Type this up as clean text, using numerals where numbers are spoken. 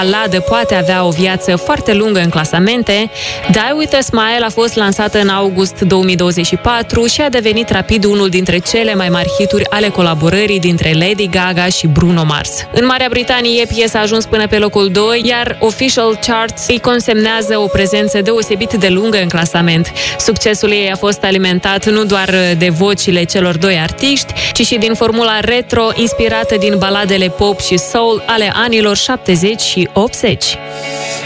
baladă poate avea o viață foarte lungă în clasamente, Die With A Smile a fost lansată în august 2024 și a devenit rapid unul dintre cele mai mari hituri ale colaborării dintre Lady Gaga și Bruno Mars. În Marea Britanie, piesa a ajuns până pe locul 2, iar Official Charts îi consemnează o prezență deosebit de lungă în clasament. Succesul ei a fost alimentat nu doar de vocile celor doi artiști, ci și din formula retro inspirată din baladele pop și soul ale anilor 70 și 80.